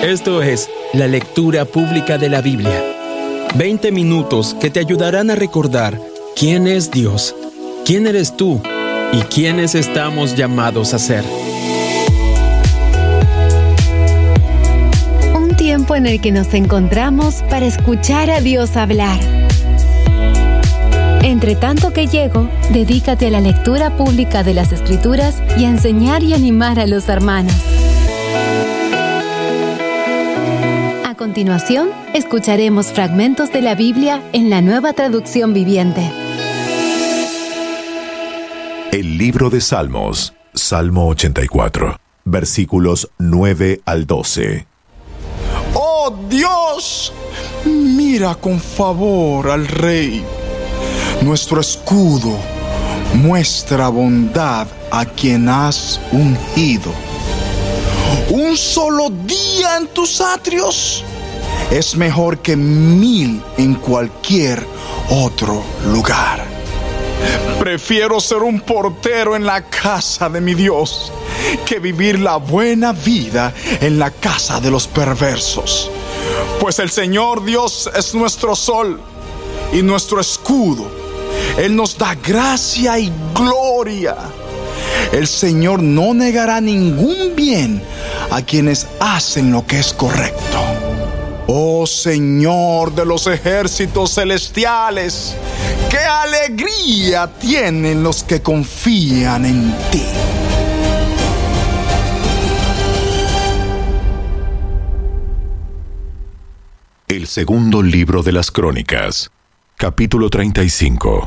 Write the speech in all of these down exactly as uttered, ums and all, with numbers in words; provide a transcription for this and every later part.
Esto es la lectura pública de la Biblia. veinte minutos que te ayudarán a recordar quién es Dios, quién eres tú y quiénes estamos llamados a ser. Un tiempo en el que nos encontramos para escuchar a Dios hablar. Entre tanto que llego, dedícate a la lectura pública de las Escrituras y a enseñar y animar a los hermanos. A continuación, escucharemos fragmentos de la Biblia en la Nueva Traducción Viviente. El libro de Salmos, Salmo ochenta y cuatro, versículos nueve al doce. ¡Oh Dios! Mira con favor al Rey. Nuestro escudo muestra bondad a quien has ungido. Un solo día en tus atrios es mejor que mil en cualquier otro lugar. Prefiero ser un portero en la casa de mi Dios que vivir la buena vida en la casa de los perversos. Pues el Señor Dios es nuestro sol y nuestro escudo. Él nos da gracia y gloria. El Señor no negará ningún bien a quienes hacen lo que es correcto. Oh Señor de los ejércitos celestiales, qué alegría tienen los que confían en ti. El segundo libro de las Crónicas, capítulo treinta y cinco.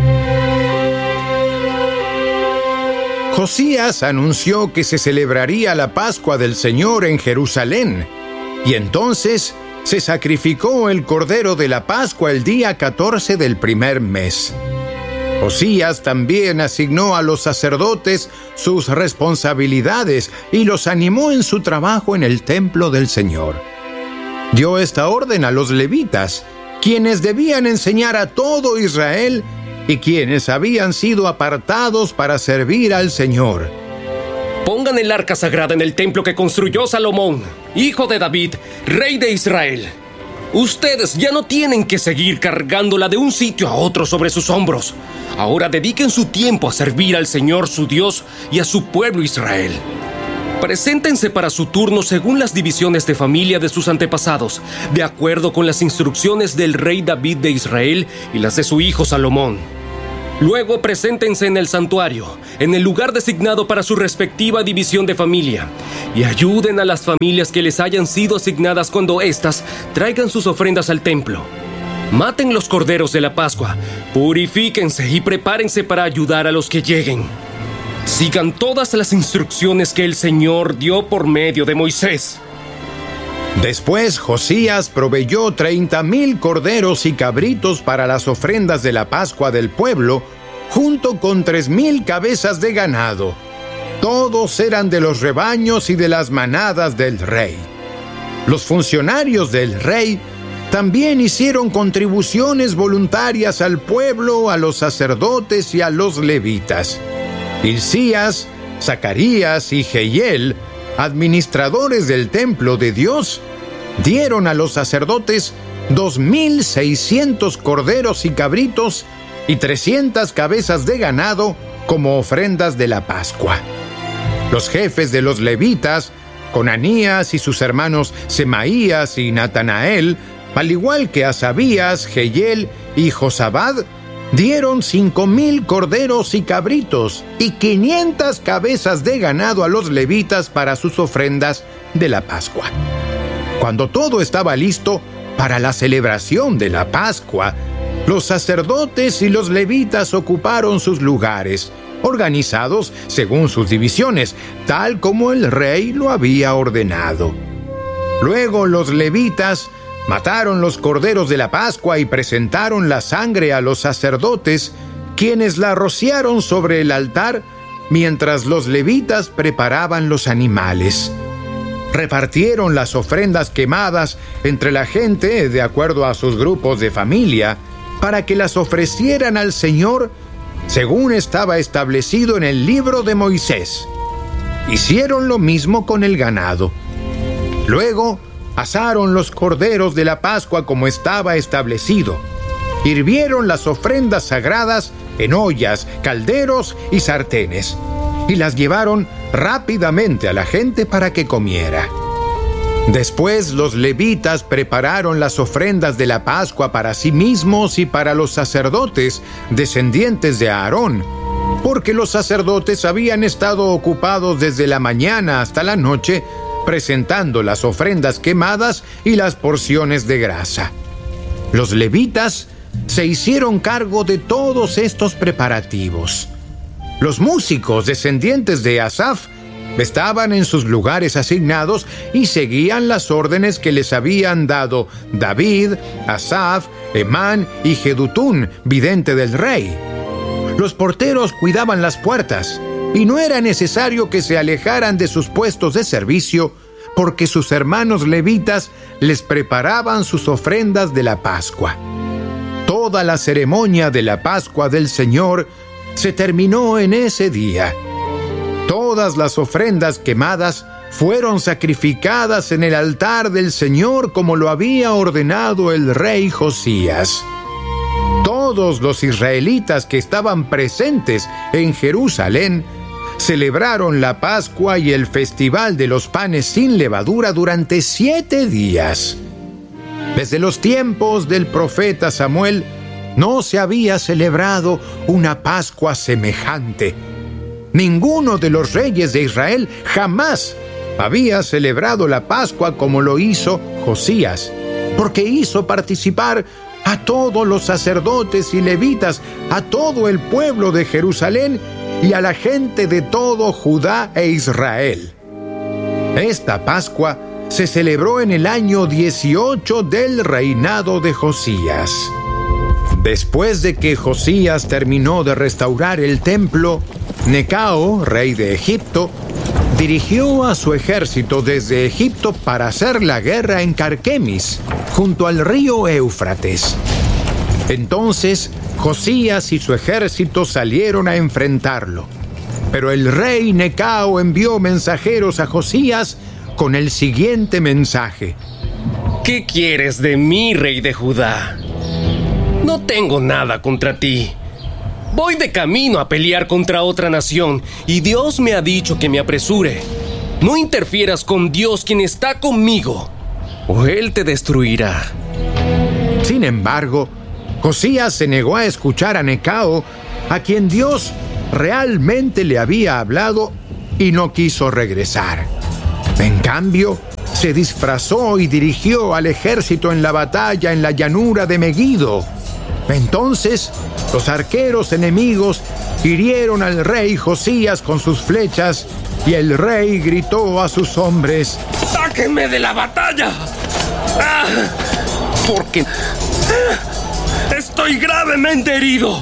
Josías anunció que se celebraría la Pascua del Señor en Jerusalén, y entonces se sacrificó el Cordero de la Pascua el día catorce del primer mes. Josías también asignó a los sacerdotes sus responsabilidades y los animó en su trabajo en el templo del Señor. Dio esta orden a los levitas, quienes debían enseñar a todo Israel y quienes habían sido apartados para servir al Señor. Pongan el arca sagrada en el templo que construyó Salomón, hijo de David, rey de Israel. Ustedes ya no tienen que seguir cargándola de un sitio a otro sobre sus hombros. Ahora dediquen su tiempo a servir al Señor su Dios y a su pueblo Israel. Preséntense para su turno según las divisiones de familia de sus antepasados, de acuerdo con las instrucciones del rey David de Israel y las de su hijo Salomón. Luego preséntense en el santuario, en el lugar designado para su respectiva división de familia, y ayuden a las familias que les hayan sido asignadas cuando éstas traigan sus ofrendas al templo. Maten los corderos de la Pascua, purifíquense y prepárense para ayudar a los que lleguen. Sigan todas las instrucciones que el Señor dio por medio de Moisés. Después Josías proveyó treinta mil corderos y cabritos para las ofrendas de la Pascua del pueblo, junto con tres mil cabezas de ganado. Todos eran de los rebaños y de las manadas del rey. Los funcionarios del rey también hicieron contribuciones voluntarias al pueblo, a los sacerdotes y a los levitas. Hilcías, Zacarías y Jehiel, administradores del templo de Dios, dieron a los sacerdotes dos mil seiscientos corderos y cabritos y trescientas cabezas de ganado como ofrendas de la Pascua. Los jefes de los levitas, Conanías y sus hermanos Semaías y Natanael, al igual que Asabías, Jehiel y Josabad, dieron cinco mil corderos y cabritos y quinientas cabezas de ganado a los levitas para sus ofrendas de la Pascua. Cuando todo estaba listo para la celebración de la Pascua, los sacerdotes y los levitas ocuparon sus lugares, organizados según sus divisiones, tal como el rey lo había ordenado. Luego los levitas mataron los corderos de la Pascua y presentaron la sangre a los sacerdotes, quienes la rociaron sobre el altar mientras los levitas preparaban los animales. Repartieron las ofrendas quemadas entre la gente de acuerdo a sus grupos de familia para que las ofrecieran al Señor según estaba establecido en el libro de Moisés. Hicieron lo mismo con el ganado. Luego asaron los corderos de la Pascua como estaba establecido. Hirvieron las ofrendas sagradas en ollas, calderos y sartenes, y las llevaron rápidamente a la gente para que comiera. Después los levitas prepararon las ofrendas de la Pascua para sí mismos y para los sacerdotes, descendientes de Aarón, porque los sacerdotes habían estado ocupados desde la mañana hasta la noche presentando las ofrendas quemadas y las porciones de grasa. Los levitas se hicieron cargo de todos estos preparativos. Los músicos descendientes de Asaf estaban en sus lugares asignados y seguían las órdenes que les habían dado David, Asaf, Emán y Jedutún, vidente del rey. Los porteros cuidaban las puertas y no era necesario que se alejaran de sus puestos de servicio porque sus hermanos levitas les preparaban sus ofrendas de la Pascua. Toda la ceremonia de la Pascua del Señor se terminó en ese día. Todas las ofrendas quemadas fueron sacrificadas en el altar del Señor como lo había ordenado el rey Josías. Todos los israelitas que estaban presentes en Jerusalén celebraron la Pascua y el Festival de los Panes sin Levadura durante siete días. Desde los tiempos del profeta Samuel no se había celebrado una Pascua semejante. Ninguno de los reyes de Israel jamás había celebrado la Pascua como lo hizo Josías, porque hizo participar a todos los sacerdotes y levitas, a todo el pueblo de Jerusalén y a la gente de todo Judá e Israel. Esta Pascua se celebró en el año dieciocho del reinado de Josías. Después de que Josías terminó de restaurar el templo, Necao, rey de Egipto, dirigió a su ejército desde Egipto para hacer la guerra en Carquemis, junto al río Éufrates. Entonces, Josías y su ejército salieron a enfrentarlo. Pero el rey Necao envió mensajeros a Josías con el siguiente mensaje: ¿Qué quieres de mí, rey de Judá? No tengo nada contra ti. Voy de camino a pelear contra otra nación, y Dios me ha dicho que me apresure. No interfieras con Dios, quien está conmigo, o Él te destruirá. Sin embargo, Josías se negó a escuchar a Necao, a quien Dios realmente le había hablado, y no quiso regresar. En cambio, se disfrazó y dirigió al ejército en la batalla en la llanura de Megido. Entonces, los arqueros enemigos hirieron al rey Josías con sus flechas, y el rey gritó a sus hombres: ¡Sáquenme de la batalla! ¡Ah! Porque ¡ah! estoy gravemente herido.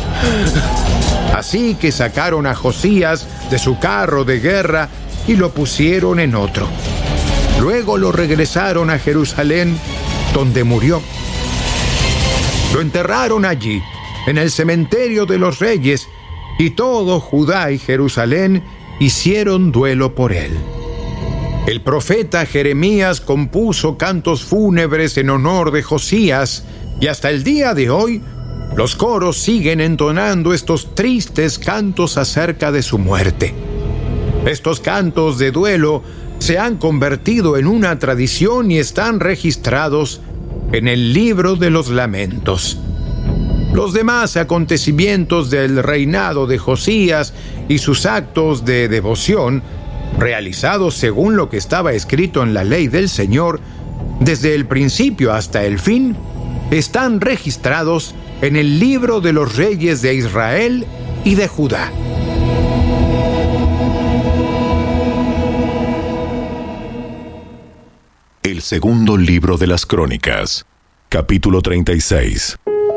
Así que sacaron a Josías de su carro de guerra y lo pusieron en otro. Luego lo regresaron a Jerusalén, donde murió. Lo enterraron allí, en el cementerio de los reyes, y todo Judá y Jerusalén hicieron duelo por él. El profeta Jeremías compuso cantos fúnebres en honor de Josías, y hasta el día de hoy, los coros siguen entonando estos tristes cantos acerca de su muerte. Estos cantos de duelo se han convertido en una tradición y están registrados en el libro de los lamentos. Los demás acontecimientos del reinado de Josías y sus actos de devoción, realizados según lo que estaba escrito en la ley del Señor, desde el principio hasta el fin, están registrados en el libro de los reyes de Israel y de Judá. El segundo libro de las Crónicas, capítulo treinta y seis.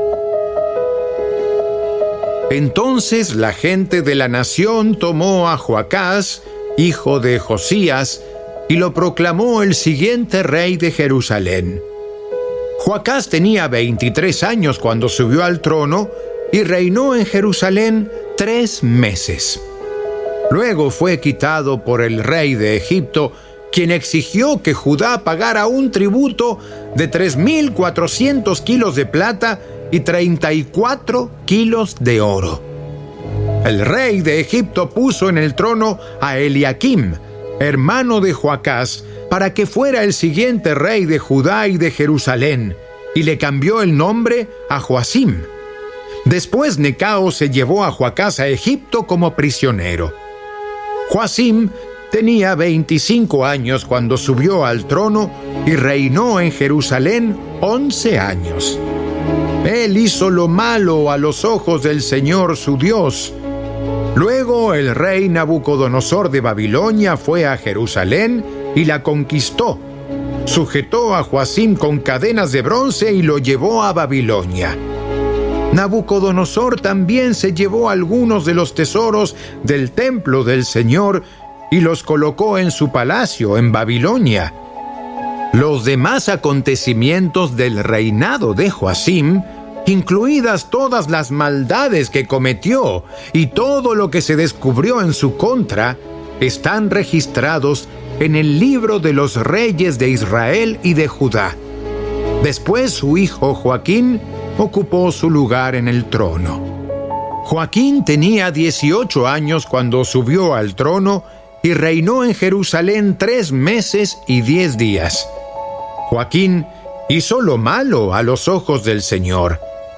Entonces la gente de la nación tomó a Joacás, hijo de Josías, y lo proclamó el siguiente rey de Jerusalén. Joacás tenía veintitrés años cuando subió al trono y reinó en Jerusalén tres meses. Luego fue quitado por el rey de Egipto, quien exigió que Judá pagara un tributo de tres mil cuatrocientos kilos de plata y treinta y cuatro kilos de oro. El rey de Egipto puso en el trono a Eliakim, hermano de Joacás, para que fuera el siguiente rey de Judá y de Jerusalén, y le cambió el nombre a Joacim. Después Necao se llevó a Joacás a Egipto como prisionero. Joacim tenía veinticinco años cuando subió al trono y reinó en Jerusalén once años. Él hizo lo malo a los ojos del Señor su Dios. Luego el rey Nabucodonosor de Babilonia fue a Jerusalén y la conquistó. Sujetó a Joacim con cadenas de bronce y lo llevó a Babilonia. Nabucodonosor también se llevó algunos de los tesoros del templo del Señor y los colocó en su palacio en Babilonia. Los demás acontecimientos del reinado de Joacim, incluidas todas las maldades que cometió y todo lo que se descubrió en su contra, están registrados en el libro de los reyes de Israel y de Judá. Después su hijo Joaquín ocupó su lugar en el trono. Joaquín tenía dieciocho años cuando subió al trono y reinó en Jerusalén tres meses y diez días. Joaquín hizo lo malo a los ojos del Señor.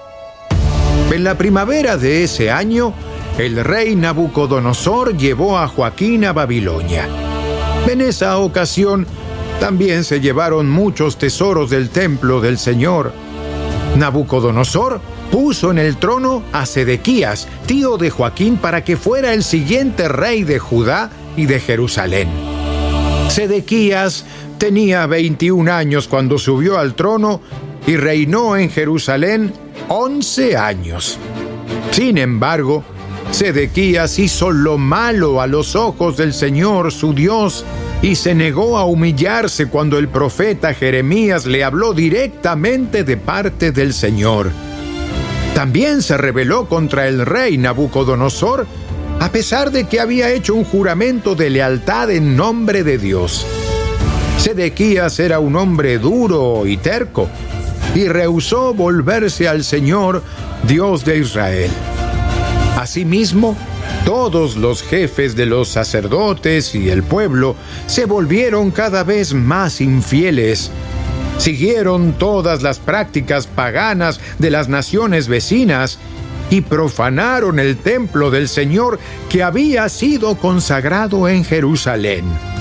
En la primavera de ese año, el rey Nabucodonosor llevó a Joaquín a Babilonia. En esa ocasión, también se llevaron muchos tesoros del templo del Señor. Nabucodonosor puso en el trono a Sedequías, tío de Joaquín, para que fuera el siguiente rey de Judá y de Jerusalén. Sedequías tenía veintiún años cuando subió al trono y reinó en Jerusalén once años. Sin embargo, Sedequías hizo lo malo a los ojos del Señor su Dios y se negó a humillarse cuando el profeta Jeremías le habló directamente de parte del Señor. También se rebeló contra el rey Nabucodonosor, a pesar de que había hecho un juramento de lealtad en nombre de Dios. Sedequías era un hombre duro y terco, y rehusó volverse al Señor, Dios de Israel. Asimismo, todos los jefes de los sacerdotes y el pueblo se volvieron cada vez más infieles. Siguieron todas las prácticas paganas de las naciones vecinas y profanaron el templo del Señor que había sido consagrado en Jerusalén.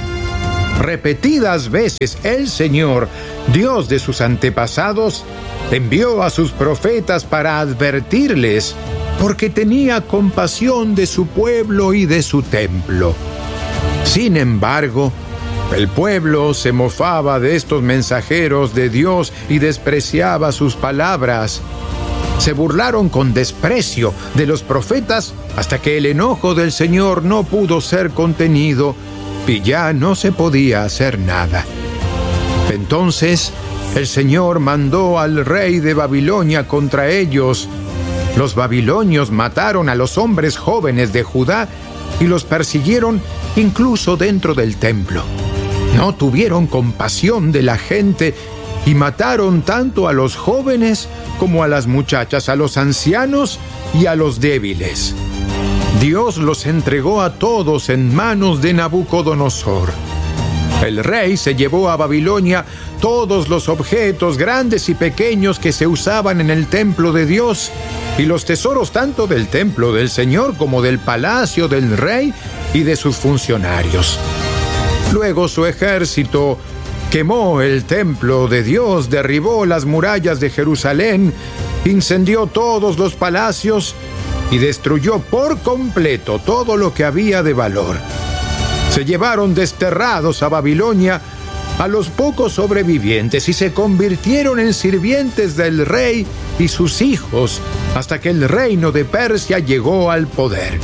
Repetidas veces el Señor, Dios de sus antepasados, envió a sus profetas para advertirles, porque tenía compasión de su pueblo y de su templo. Sin embargo, el pueblo se mofaba de estos mensajeros de Dios y despreciaba sus palabras. Se burlaron con desprecio de los profetas hasta que el enojo del Señor no pudo ser contenido y ya no se podía hacer nada. Entonces, el Señor mandó al rey de Babilonia contra ellos. Los babilonios mataron a los hombres jóvenes de Judá y los persiguieron incluso dentro del templo. No tuvieron compasión de la gente y mataron tanto a los jóvenes como a las muchachas, a los ancianos y a los débiles. Dios los entregó a todos en manos de Nabucodonosor. El rey se llevó a Babilonia todos los objetos grandes y pequeños que se usaban en el templo de Dios y los tesoros tanto del templo del Señor como del palacio del rey y de sus funcionarios. Luego su ejército quemó el templo de Dios, derribó las murallas de Jerusalén, incendió todos los palacios y destruyó por completo todo lo que había de valor. Se llevaron desterrados a Babilonia a los pocos sobrevivientes y se convirtieron en sirvientes del rey y sus hijos hasta que el reino de Persia llegó al poder.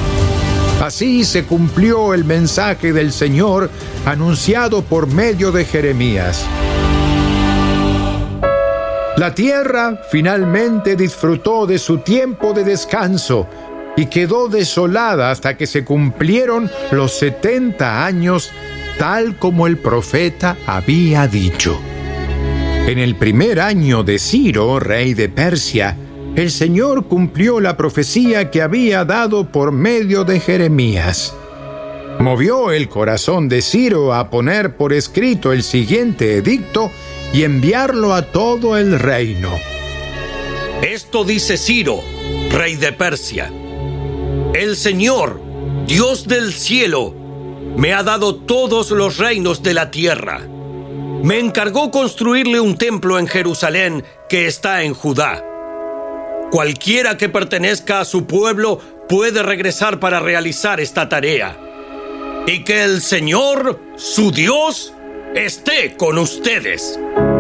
Así se cumplió el mensaje del Señor anunciado por medio de Jeremías. La tierra finalmente disfrutó de su tiempo de descanso y quedó desolada hasta que se cumplieron los setenta años tal como el profeta había dicho. En el primer año de Ciro, rey de Persia, el Señor cumplió la profecía que había dado por medio de Jeremías. Movió el corazón de Ciro a poner por escrito el siguiente edicto y enviarlo a todo el reino. Esto dice Ciro, rey de Persia: el Señor, Dios del cielo, me ha dado todos los reinos de la tierra. Me encargó construirle un templo en Jerusalén que está en Judá. Cualquiera que pertenezca a su pueblo puede regresar para realizar esta tarea. Y que el Señor, su Dios, esté con ustedes.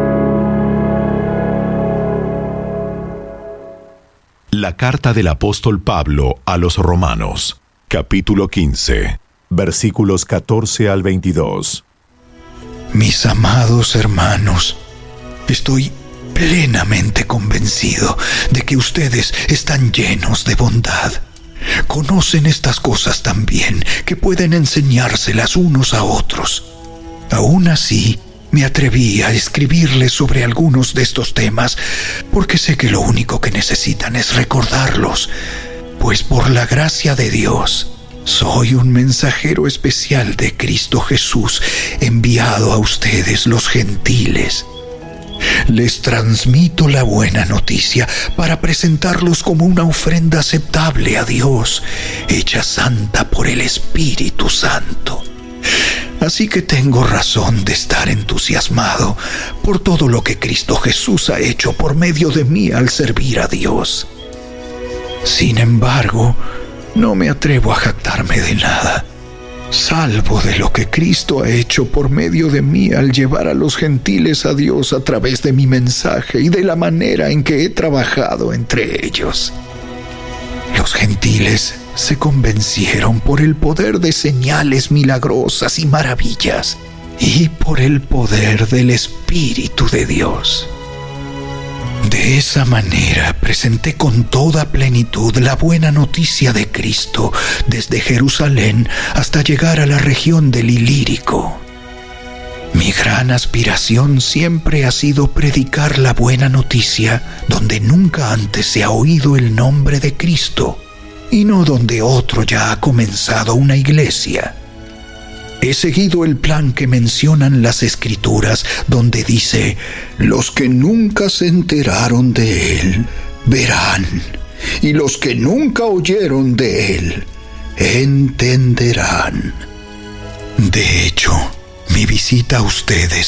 La carta del apóstol Pablo a los Romanos, capítulo quince, versículos catorce al veintidós. Mis amados hermanos, estoy plenamente convencido de que ustedes están llenos de bondad. Conocen estas cosas tan bien que pueden enseñárselas unos a otros. Aún así, me atreví a escribirles sobre algunos de estos temas porque sé que lo único que necesitan es recordarlos, pues por la gracia de Dios, soy un mensajero especial de Cristo Jesús, enviado a ustedes los gentiles. Les transmito la buena noticia para presentarlos como una ofrenda aceptable a Dios, hecha santa por el Espíritu Santo. Así que tengo razón de estar entusiasmado por todo lo que Cristo Jesús ha hecho por medio de mí al servir a Dios. Sin embargo, no me atrevo a jactarme de nada, salvo de lo que Cristo ha hecho por medio de mí al llevar a los gentiles a Dios a través de mi mensaje y de la manera en que he trabajado entre ellos. Los gentiles se convencieron por el poder de señales milagrosas y maravillas y por el poder del Espíritu de Dios. De esa manera presenté con toda plenitud la buena noticia de Cristo desde Jerusalén hasta llegar a la región del Ilírico. Mi gran aspiración siempre ha sido predicar la buena noticia donde nunca antes se ha oído el nombre de Cristo y no donde otro ya ha comenzado una iglesia. He seguido el plan que mencionan las Escrituras, donde dice: los que nunca se enteraron de él, verán, y los que nunca oyeron de él, entenderán. De hecho, mi visita a ustedes